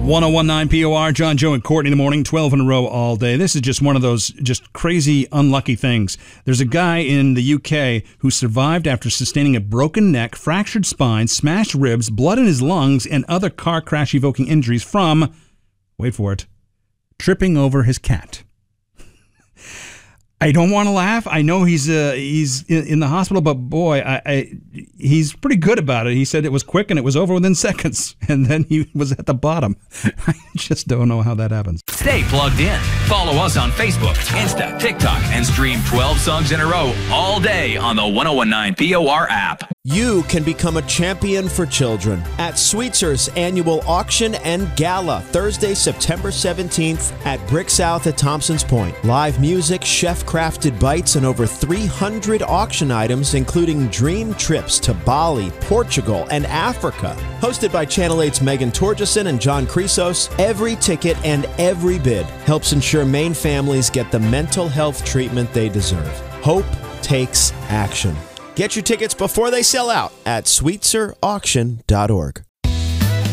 1019 POR, John, Joe, and Courtney in the morning, 12 in a row all day. This is just one of those just crazy, unlucky things. There's a guy in the UK who survived after sustaining a broken neck, fractured spine, smashed ribs, blood in his lungs, and other car crash-evoking injuries from, wait for it, tripping over his cat. I don't want to laugh. I know he's in the hospital, but boy, he's pretty good about it. He said it was quick and it was over within seconds, and then he was at the bottom. I just don't know how that happens. Stay plugged in. Follow us on Facebook, Insta, TikTok, and stream 12 songs in a row all day on the 1019 POR app. You can become a champion for children at Sweetzer's annual auction and gala, Thursday, September 17th at Brick South at Thompson's Point. Live music, chef-crafted bites, and over 300 auction items, including dream trips to Bali, Portugal, and Africa. Hosted by Channel 8's Megan Torgeson and John Chrysos, every ticket and every bid helps ensure Maine families get the mental health treatment they deserve. Hope takes action. Get your tickets before they sell out at sweetzerauction.org.